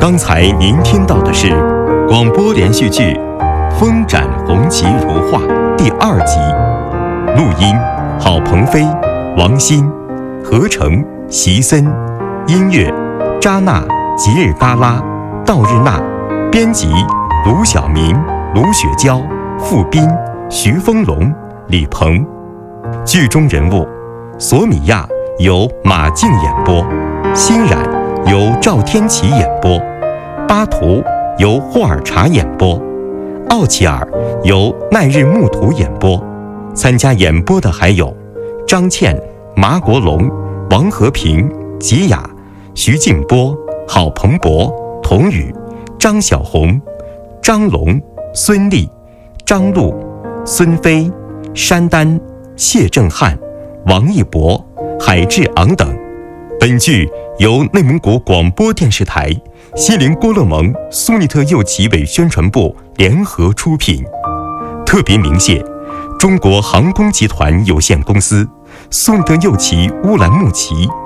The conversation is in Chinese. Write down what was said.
刚才您听到的是广播连续剧《风展红旗如画》第2集，录音郝鹏飞、王鑫，合成席森，音乐扎娜、吉尔嘎拉、道日娜，编辑卢晓明、卢雪娇、付斌、徐丰龙、李鹏。剧中人物：索米亚由马静演播，欣然由赵天琪演播，巴图由霍尔查演播，奥齐尔由奈日木图演播。参加演播的还有张倩、马国龙、王和平、吉雅、徐静波、郝鹏博、童宇、张小红、张龙、孙俪、张璐、孙飞、山丹、谢正汉、王一博、海志昂等。本剧由内蒙古广播电视台、锡林郭勒盟苏尼特右旗委宣传部联合出品。特别鸣谢中国航空集团有限公司、苏尼特右旗乌兰牧旗